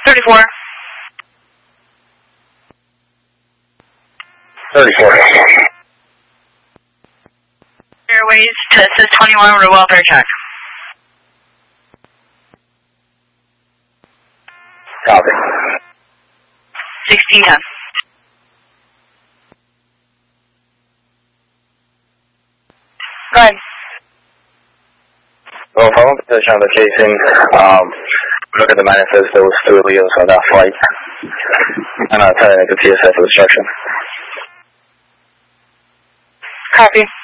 34. 34. Airways to assist 21 with a welfare check. Copy. 1610. Go ahead. Well, following position on the casing, look at the manifest, there was fluid leaders on that flight. And I'm telling it to TSA for destruction. Copy.